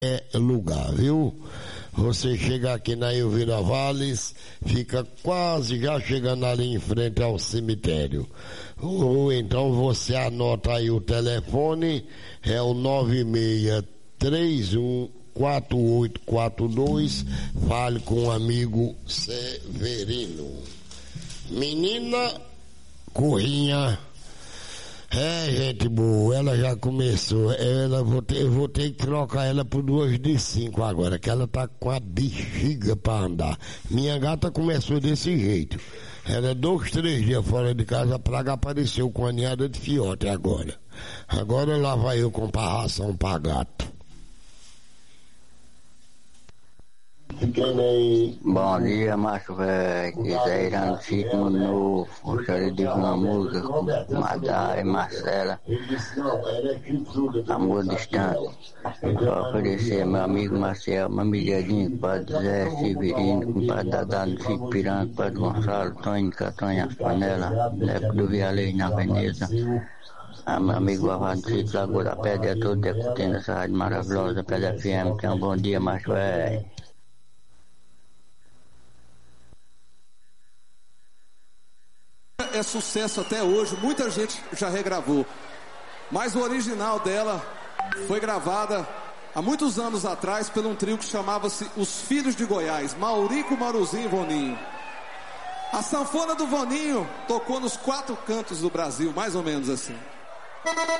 lugar, viu? Você chega aqui na Elvira Valles, fica quase já chegando ali em frente ao cemitério. Ou então você anota aí o telefone, é o 96314842, fale com o amigo Severino. Menina Corrinha, gente boa, ela já começou, eu vou ter que trocar ela por 2 de 5 agora, que ela tá com a bexiga pra andar. Minha gata começou desse jeito, ela 2, 3 dias fora de casa, a praga apareceu com a ninhada de fiote agora lá vai eu comprar ração pra gato. Bom dia, macho velho. Isso aí era no sítio novo. Gostaria de uma música com Madá e Marcela. Amor distante. Para oferecer meu amigo Marcel, meu amigadinho, Padre Zé Severino, compadre Dadá no sítio Piranha, Padre Gonçalo, Tonho, Catonha, Panela, Leco do Vialei na Veneza. Meu amigo Avado Sítio, Lagoa da Pedra, todo curtindo essa rádio maravilhosa, Pedra FM. Tenha um bom dia, macho velho. É sucesso até hoje, muita gente já regravou, mas o original dela foi gravada há muitos anos atrás por um trio que chamava-se Os Filhos de Goiás, Maurico, Maruzinho e Voninho. A sanfona do Voninho tocou nos 4 cantos do Brasil, mais ou menos assim.